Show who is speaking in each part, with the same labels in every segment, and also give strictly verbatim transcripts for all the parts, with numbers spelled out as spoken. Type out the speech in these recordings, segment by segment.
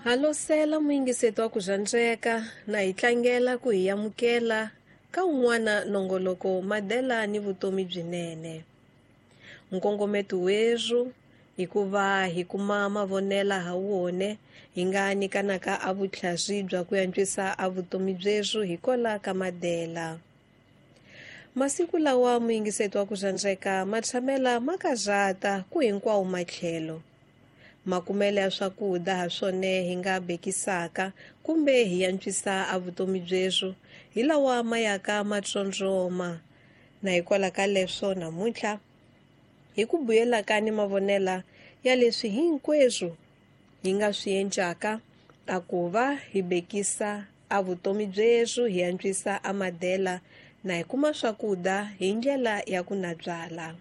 Speaker 1: Halosela muyingiseti wa ku zhandzeka na hi tlangela ku hi amukela ka un'wana nongoloko madela ni vutomi byinene. Nkongometo weru hi ku va hi kuma mavonela ha wone hi nga nyikanaka a vutlhari bya ku yantswisa a vutomi byeru hi kola ka madela. Masiku lawa muyingiseti wa ku zhandzeka ma tshamela ma karhata ku hinkwawo matlhelo. Makumele ya swakudya ha swone hi nga bekisaka kumbe hi yantswisa a vutomi byeru hi lawa ma yaka ma tsondzoma, na hikwalaho ka leswo namuntlha hi ku buyela ka ni mavonela ya leswi hinkwerhu hi nga swi endlaka a ku va hi bekisa a vutomi byeru hi yantswisa a madela na hi kuma swakudya hi ndlela ya ku na byala.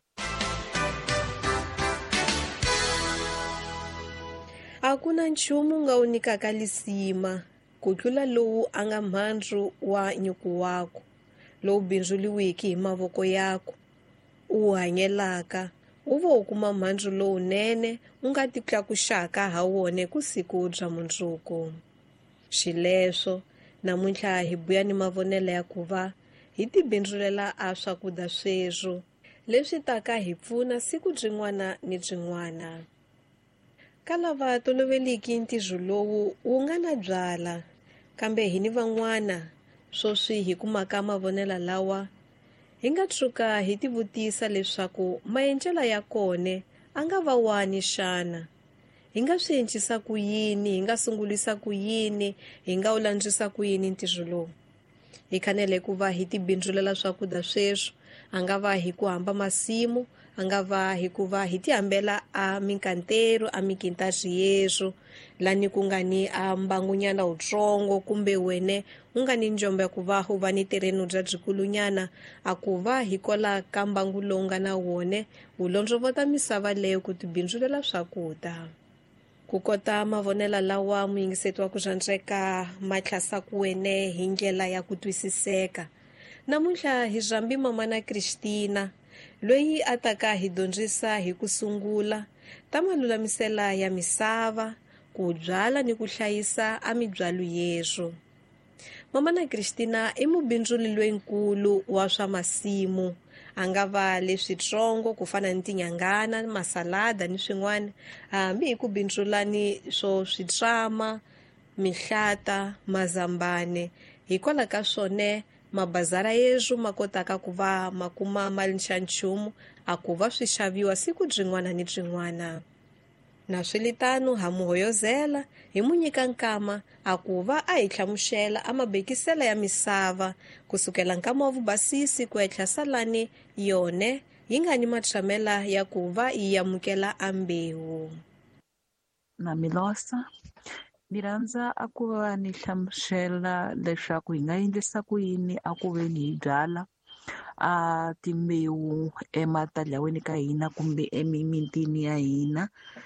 Speaker 1: A ku na nchumu nga wu nyikaka lisima ku tlula lowu a nga mhandru wa nyuku wako, lowu bindzuriweke hi mavoko yako, u wu hanyelaka, u vo u kuma mhandru lowunene u nga ti tlakuxaka ha wone ku siku bya mundzuku. Xileswo, namuntlha hi buya ni mavonelo ya ku va hi ti bindzulela a swakudya sweru, leswi taka hi pfuna siku byin'wana ni byin'wana. Ka lava toloveleke ntirho lowu wu nga na byala, kambe hi ni van'wana swoswi hi kumaka mavonela lawa, hi nga tshuka hi ti vutisa leswaku maendlelo ya kone a nga va wani xana. Hi nga swi endlisa ku yini, hi nga sungulisa ku yini, hi nga wu landzisa ku yini ntirho lowu. Hi fanele ku va hi ti bindzulela swakudya sweswo, a nga va hi ku hamba masimu, a nga va hi ku va hi ti hambela a minkantero a mikintazi yeru, lani ku nga ni a mbangunyana wutsongo kumbe wene u nga ni njombe ku va hu va ni tereno bya byikulunyana, a ku va hi kola ka mbangu lowu nga na wone wu londzovota misava leyo ku ti bindzulela swakudya. Ku kota mavonela lawa muyingiseti wa ku zhandzeka matlhasaku wene hi ndlela ya ku twisiseka. Namuntlha hi rambi mamana Kristina, loyi a taka hi dyondzisa hi ku sungula ta malulamisela ya misava, ku byala ni ku hlayisa a mibyalo yeru. Mamana Kristina i mubindzuli loyinkulu wa swa masimu, a nga va leswitsongo ku fana ni tinyangana, masalada ni swin'wana, hambi hi ku bindzula ni swo switsama, mihlata, mazambane, hi kola ka swone mabazara yeru ma kotaka ku va ma kuma mali xa nchumu a ku va swi xaviwa siku byin'wana ni byin'wana. Na swilitano ha muhoyozela hi mu nyika nkama a ku va a hi hlamuxela a mabekisela ya misava kusukela nkama wa vubasisi ku etlha salani yone yi nga ni matshamela ya ku va yi amukela a mbewu.
Speaker 2: Na milosa ni rhandza a ku va ni hlamusela leswaku hi nga endlisa ku yini a ku ve ni hi byala a timbewu ematalyaweni ka hina kumbe emimitini ya hina.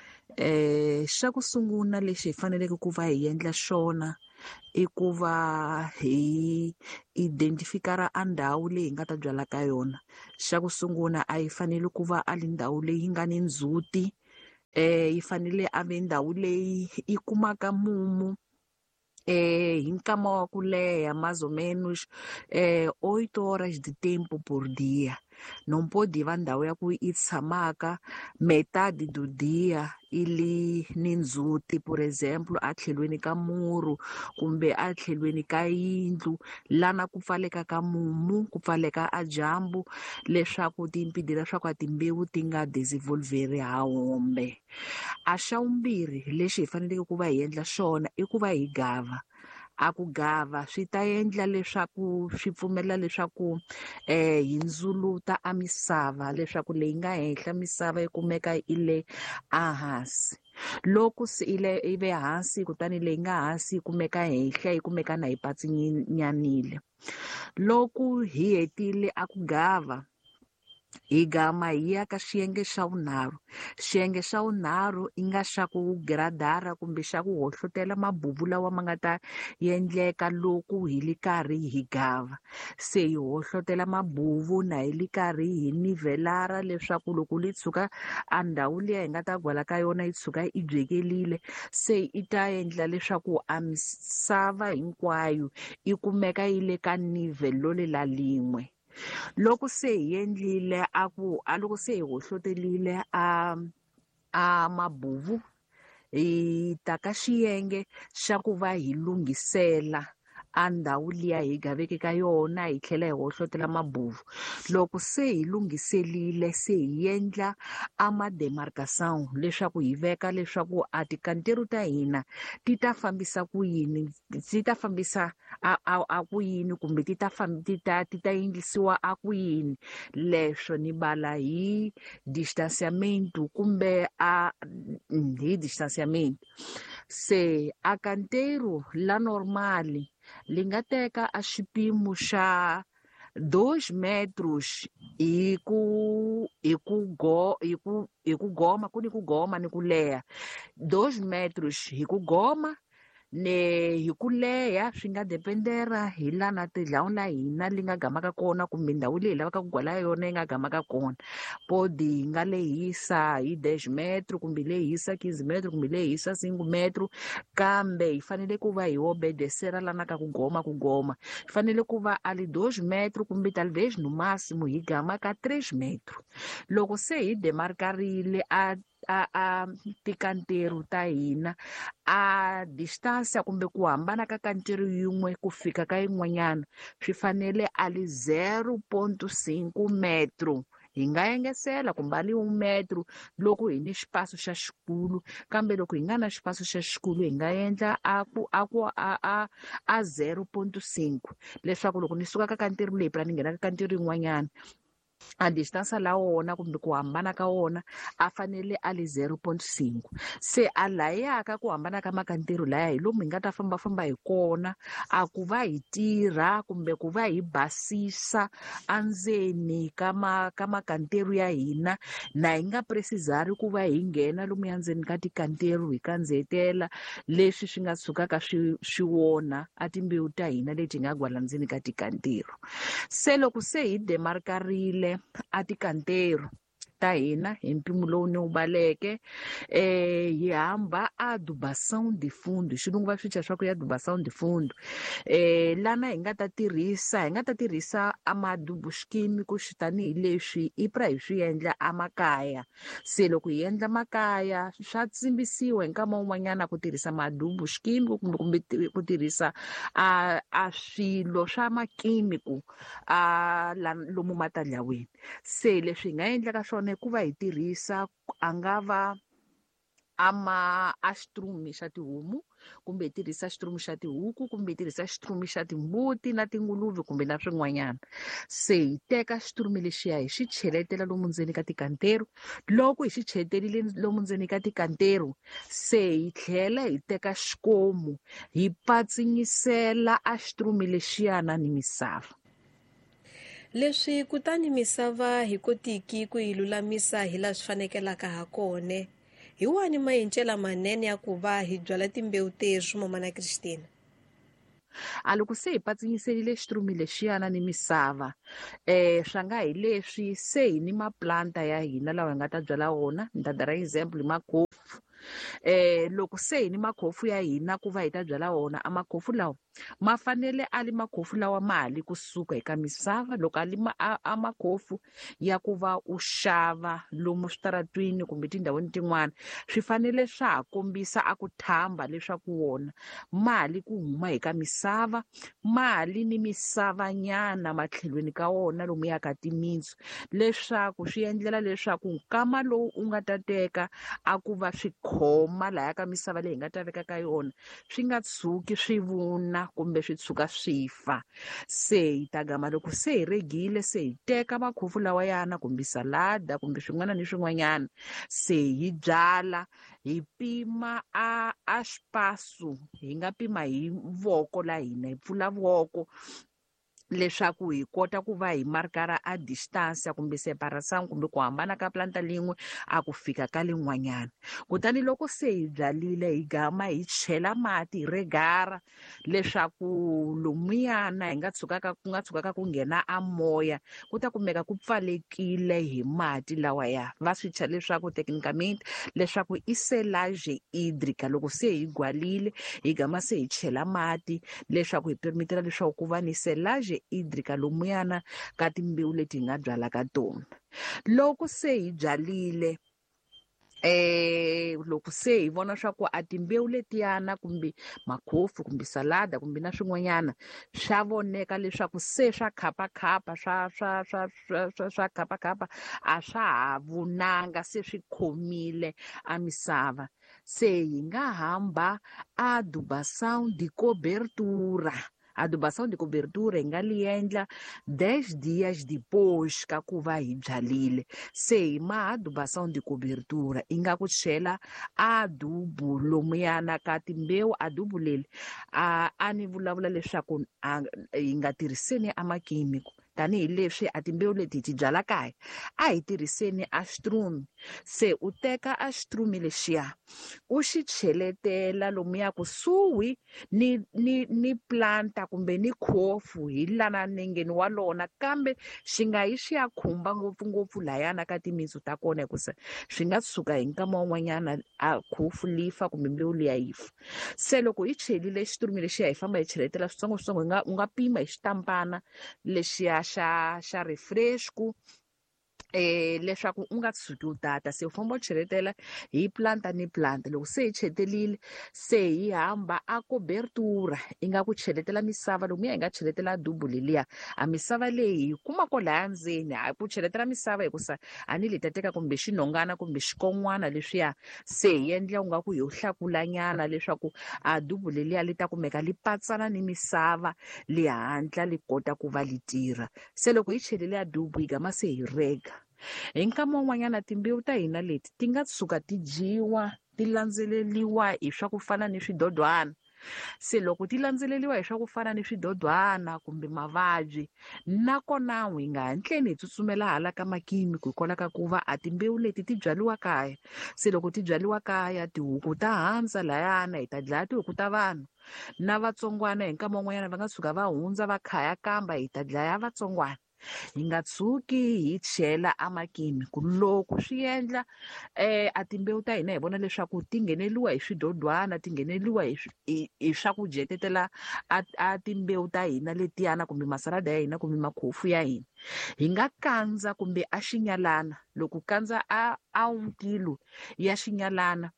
Speaker 2: Eh xa ku sungula lexi hi faneleke ku va hi endla xona i ku va hi identify-ra a ndhawu leyi hi nga ta byala ka yona. Xa ku sungula a yi fanele ku va a ndhawu leyi nga ni ndzhuti, eh yi fanele a ve ndhawu leyi yi kumaka mumu eh hi nkama wa ku leha mais ou menos eh oito horas de tempo por dia. Não pode va ndhawu ya ku yi tshamaka metade do dia ili ni ndzhuti, por exemplo a tlhelweni ka muru kumbe a tlhelweni ka yindlu lana ku pfaleka ka mumu, ku pfaleka a dyambu, leswaku ti impidi leswaku a timbewu ti nga desenvolveri ha hombe. A xa vumbirhi lexi hi faneleke ku va hi endla xona i ku va hi gava. A ku gava swi ta endla leswaku swi pfumela leswaku eh hi ndzuluta a misava, leswaku leyi nga henhla misava yi kumeka yi le a hansi. Loko se ile i ve hansi kutani leyi nga hansi yi kumeka henhla yi kumeka na hi patsinyanile. Loko hi hetile a ku gava hi gama hi ya ka xiyenge xa vunharhu. Xiyenge xa vunharhu i nga xa ku giradara kumbe xa ku hohlotela mabuvu lawa ma nga ta endleka loko hi ri karhi hi gava. Se hi hohlotela mabuvu na hi ri karhi hi nivhelara leswaku loko li tshuka a ndhawu liya hi nga ta gwala ka yona yi tshuka yi byekelile, se i ta endla leswaku a misava hinkwayo yi kumeka yi le ka nivhelo lela lin'we. Loko se hi endlile a ku a loko se hi hohloterile a a mabuvu, hi ta ka xiyenge xa ku va hi lunghisela a ndhawu liya hi gaveke ka yona hi tlhela hi hohlotela mabuvu. Loko se hi lunghiselile se hi endla a mademarcation leswaku hi veka leswaku a tikantero ta hina ti ta fambisa ku yini, ti ta fambisa a a a ku yini kumbe ti ta ti ta ti ta endlisiwa a ku yini. Leswo ni bala hi distanciamento kumbe a hi distanciamento. Se a kantero la normali li nga teka a xipimo xa dos metros hi ku hi ku go hi ku hi ku goma ku ni ku goma ni ku leha. Dos metros hi ku goma ne hi ku leha swi nga dependera hi lana tindhawu la hina li nga gamaka kona kumbe ndhawu leyi hi lavaka ku gwala yona yi nga gamaka kona. Podi hi nga lehisa hi dash metro kumbe lehisa quinze metro kumbe lehisa cinco metro, kambe hi fanele ku va hi obedesera lana ka ku goma ku goma. Hi fanele ku va a li dos metro kumbe talvez no máximo hi gama ka tres metro. Loko se hi demarcarile a a a tikantero ta hina, a distância kumbe ku hambana ka kantero yin'we ku fika ka yin'wanyana swi fanele a li zero ponto cinco metro. Hi nga engesela kumbe a li un metro loko hi ni xipaso xa xikulu, kambe loko hi nga na xipaso xa xikulu hi nga endla a ku a ku a a a zero ponto cinco leswaku loko ni suka ka kantero leyi phela ni nghena ka kantero yin'wanyana a distância la wona kumbe ku hambana ka wona a fanele a li zero ponto cinco. Se a layaka ku hambana ka makantero laya hi lomu hi nga ta fambafamba hi kona a ku va hi tirha kumbe ku va hi basisa endzeni ka ma ka makantero ya hina, na hi nga precisari ku va hi nghena lomu ya ndzeni ka tikantero hi kandzetela leswi swi nga tshukaka swi swi wona a timbewu ta hina leti hi nga gwala ndzeni ka tikantero. Se loko se hi demarcarile a tikantero ta hina hi mpimo lowu ni wu baleke, eh hi hamba a adubação de fundo, hi xilungu va swi swa ku ya adubação de fundo. Eh lana hi nga ta tirhisa hi nga ta tirhisa a madubo xikimiku tanihileswi i pra hi swi endla emakaya. Se loko hi endla makaya swa tsimbisiwa hi nkama wun'wanyana ku tirhisa madubo xikimiku kumbe kumbe ku tirhisa a a swilo swa makimiku a lomu matandlawini. Se leswi hi nga endlaka swona i ku va hi tirhisa a nga va a ma a xitrumi xa tihomu kumbe hi tirhisa xitrumi xa tihuku kumbe hi tirhisa xitrumi xa timbuti na tinguluve kumbe na swin'wanyana. Se hi teka xitrumi lexiya hi xi cheletela lomu ndzeni ka tikantero. Loko hi xi cheleterile lomu ndzeni ka tikantero se hi tlhela hi teka xikomu hi patsinyisela a xitrumi lexiyana ni misava.
Speaker 1: Leswi kutani misava hi kotiki ku yi lulamisa hi laha swi fanekelaka ha kona, hi wani maendlelo manene ya ku va hi byala timbewu tesu mamana Christina?
Speaker 2: A loko se hi patsinyiserile xitrumi lexiyana ni misava, eh swa nga hi leswi se hi ni maplanta ya hina lawa hi nga ta byala wona. Ni ta dara example hi makhofu. Eh loko se hi ni makhofu ya hina ku va hi ta byala wona, a makhofu lawa ma fanele a li makhofu lawa mali kusuka eka misava. Loko a li ma a, a makhofu ya ku va u xava lomu switaratwini kumbe tindhawini tin'wana, swi fanele swa ha kombisa a ku thamba leswaku wona mali ku huma eka misava, mali ni misava nyana matlhelweni ka wona lomu ya ka timitsu, leswaku swi endlela leswaku nkama lowu u nga ta teka a ku va swi khoma laya ka misava leyi hi nga ta veka ka yona swi nga tshuki swi vuna kumbe swi tshuka swi fa. Se hi ta gama loko se hi regile se hi teka makhofu lawayana kumbe salada kumbe swin'wana ni swin'wanyana se hi byala hi pima a a xipaso, hi nga pima hi voko la hina hi pfula voko leswaku hi kota ku va hi markara a distance kumbe separation kumbe ku hambana ka planta lin'we a ku fika ka lin'wanyana. Kutani loko se hi byalile hi gama hi chela mati hi regara leswaku lomuyana hi nga tshukaka ku nga tshukaka ku nghena a moya ku ta kumeka ku pfalekile hi mati lawaya. Va swi chela leswaku technicamente leswaku i selage hydrica. Loko se hi gwalile hi gama se hi chela mati leswaku hi perimetela leswaku ku va ni selage hydrica lomuyana ka timbewu leti hi nga byala ka tona. Loko se hi byalile eh loko se hi vona swa ku a timbewu letiyana kumbe makhofu kumbe salada kumbe na swin'wanyana swa voneka leswaku se swa khapakhapa swa swa swa swa swa swa khapakhapa a swa ha vunanga se swi khomile a misava, se hi nga hamba adubação de cobertura. Adubação de cobertura hi nga li endla dez dias depois ka ku va hi byalile. Se hi ma adubação de cobertura i nga ku chela adubo lomuyana ka timbewu. Adubo leli a a ni vulavula leswaku hi nga tirhiseni a makimiko tanihileswi a timbewu leti hi ti byala kaya a hi tirhiseni a Stroom. Se u teka a Stroom lexiya u xi cheletela lomuya kusuhi ni ni ni planta kumbe ni khofu hi lana nengeni wa lona, kambe xi nga yi xi ya khumba ngopfungopfu layana ka timitsu ta kona hikusa swi nga suka hi nkama wun'wanyana a khofu lifa kumbe mbewu liya yi fa. Se loko hi chelile Stroom lexiya hi famba hi cheletela switsongoswitsongo hi nga u nga pima hi xitampana lexiya xa xa refresco eh leswaku u nga tshuki u tata. Se u famba u cheletela hi planta ni planta. Loko se hi chetelile se hi hamba a cobertura i nga ku cheletela misava lomuya hi nga cheletela adubo leliya. A misava leyi hi kuma ko laya ndzeni a ku cheletela misava hikusa a ni leta teka kumbe xinhongana kumbe xikon'wana leswiya se hi endla u nga ku hi yo hlakulanyana leswaku adubo leliya li ta kumeka li patsana ni misava li hatla li kota ku va li tirha. Se loko hi chelile adubo hi gama se hi rega hi nkama wun'wanyana timbewu ta hina leti ti nga tshuka ti dyiwa ti landzeleliwa hi swa ku fana ni swidodwana. Se loko ti landzeleliwa hi swa ku fana ni swidodwana kumbe mavabyi nakona hi nga hatleni hi tsutsumela hala ka makimiko hikwalaho ka ku va a timbewu leti ti byaliwa kaya. Se loko ti byaliwa kaya tihuku ta handza layana hi ta dlaya tihuku ta vanhu na vatsongwana hi nkama wun'wanyana va nga tshuka va hundza va khaya kamba hi ta dlaya vatsongwana. Hi nga tshuki hi chela a makimiko. Loko swi endla eh a timbewu ta hina hi vona leswaku ti ngheneliwa hi swidodwana ti ngheneliwa hi hi swakudya hetetela a a timbewu ta hina letiyana kumbe masalada ya hina kumbe makhofu ya hina hi nga kandza kumbe a xinyalana. Loko kandza a a un kilo ya xinyalana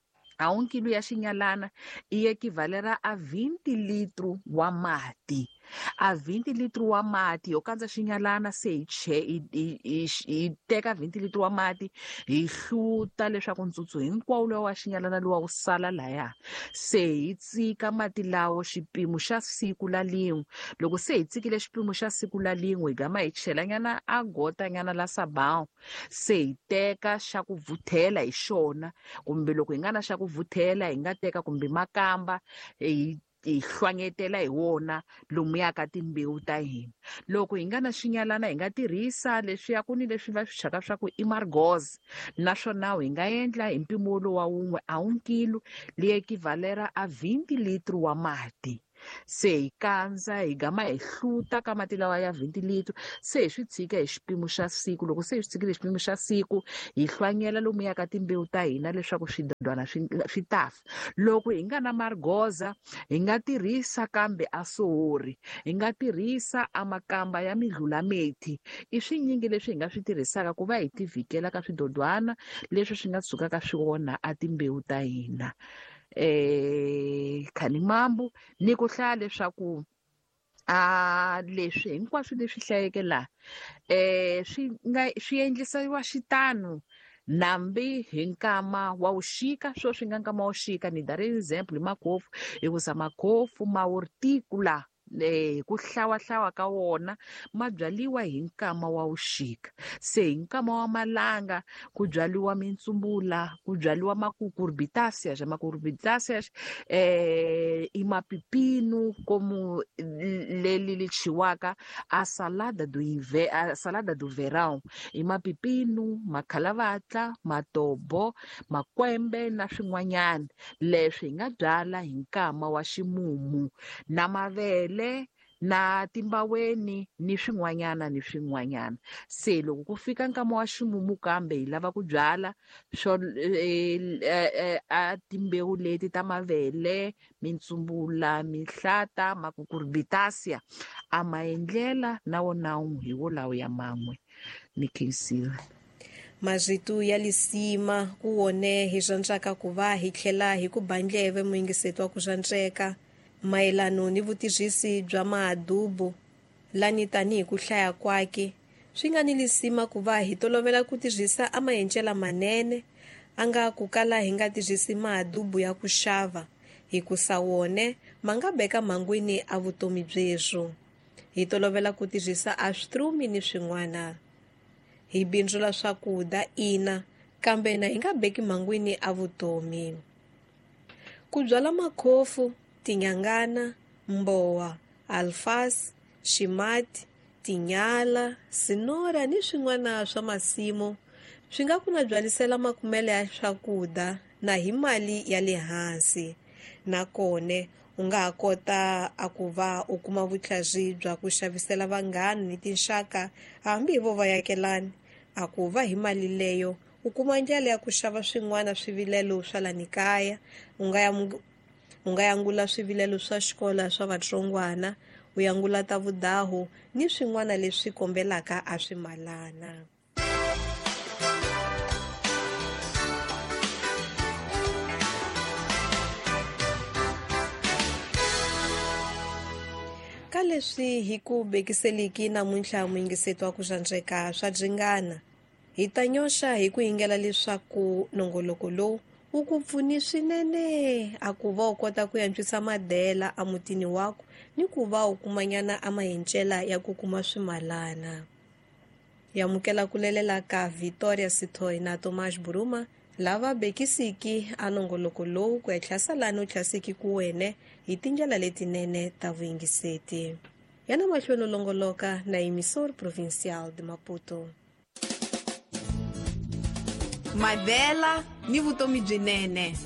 Speaker 2: a un kilo ya xinyalana i equivalera a vinte litro wa mati. A vinte litro wa mati yo kandza xinyalana se hi che hi hi teka vinte litro wa mati hi hluta leswaku ntsutsu hinkwawo lowa wa xinyalana lowa wu sala laya. Se hi tsika mati lawo xipimo xa siku la lin'we. Loko se hi tsikile xipimo xa siku la lin'we hi gama hi chela nyana a gota nyana la sabão. Se hi teka xa ku vuthela hi xona kumbe loko hi nga na xa ku vuthela hi nga teka kumbe makamba hi hi hlwangetela hi wona lomuya ka timbewu ta hina. Loko hi nga na xinyalana hi nga tirhisa leswiya ku ni leswi va swi chaka swa ku i margoz naswona hi nga endla hi mpimo wa wun'we a un kilo li equivalera a vinte litro wa mati. Se hi kandza hi gama hi hluta ka mati lawa ya vinte litro se hi swi tshika hi xipimo xa siku. Loko se hi swi tshikile hi xipimo xa siku hi hlwanyela lomuya ka timbewu ta hina leswaku swidodwana swi swi ta fa. Loko hi nga na margoza hi nga tirhisa kambe a sohori hi nga tirhisa a makamba ya midlulameti. I swinyingi leswi hi nga swi tirhisaka ku va hi ti vhikela ka swidodwana leswi swi nga tshukaka swi onha a timbewu ta hina. Eh Khanimambo ni ku hlaya leswaku a leswi hinkwaswo leswi hlayeke laha eh swi nga swi endlisiwa xitano nambi hi nkama wa wuxika. Swo swi nga nkama wa wuxika ni dare example makhofu hikusa makhofu ma horticula eh ku hlawahlawa ka wona ma byaliwa hi nkama wa vuxika. Se hi nkama wa malanga ku byaliwa mitsumbula, ku byaliwa macucurbitaceae, macucurbitaceae eh i mapipino como leli li chiwaka a salada do inverno, a salada do verão, i mapipino, makhalavatla, matobo, makwembe na swin'wanyana leswi hi nga byala hi nkama wa ximumu, na mavele na timbaweni ni swin'wanyana ni swin'wanyana. Se loko ku fika nkama wa ximumu kambe hi lava ku byala swo a timbewu leti ta mavele, mitsumbula, mihlata, macucurbitaceae a maendlela na wonawu hi wolawo ya man'we ni khensile.
Speaker 1: Mazito ya lisima ku wone hi zvandzaka ku va hi tlhela hi ku bandleve muyingiseti wa ku zvandzeka mayelano ni vutibyisi bya maadubo lani tanihi ku hlaya kwake swi nga ni lisima ku va hi tolovela ku tirhisa a maendlela manene a nga ku kala hi nga tirhisi maadubo ya ku xava hi ku sa wone ma nga beka mangwini a vutomi byeswo. Hi tolovela ku tirhisa a switrumi ni swin'wana. Hi bindzula swakudya ina kambe na hi nga beki mangwini a vutomi. Ku byala makhofu, tinyangana, mbowa, alfasi, ximati, tinyala, sinora ni swin'wana swa masimu swi nga ku na byalisela makumele ya swakudya na hi mali ya le hansi. Nakone u nga ha kota a ku va u kuma vutlhari bya ku xavisela vanghana ni tinxaka hambi hi vo vayakelani a ku va hi mali leyo u kuma ndlela ya ku xava swin'wana swivilelo swa lani kaya u nga ya u nga yangula swivilelo swa xikola swa vatsongwana u yangula ta vudahu ni swin'wana leswi kombelaka a swimalana. Ka leswi hi ku bekiseliki namuntlha muyingiseti wa ku zvandzeka swa dzingana hi ta nyoxa hi ku yingela leswaku nongoloko lowu wu ku pfuni swinene a ku va u kota ku yantswisa madela a mutini wako ni ku va u kumanyana a maendlela ya ku kuma swimalana. Yamukela ku lelela ka Victoria Sithoy na Tomas Buruma lava bekisiki a nongoloko lowu ku etlhasa lani u tlhasiki ku wene hi tindlela letinene ta vuyingiseti. Yana mahlweni longoloka na emisor provincial de Maputo.
Speaker 3: Madela ni vutomi byinene.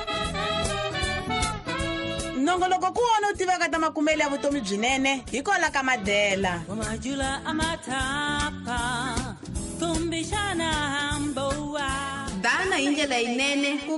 Speaker 3: Nongoloko ku wona u tivaka ta makumele ya vutomi byinene hi kola ka Madela.
Speaker 4: Wamajula amatapa tumbishana hamboa.
Speaker 3: Dana hi ndlela yinene ku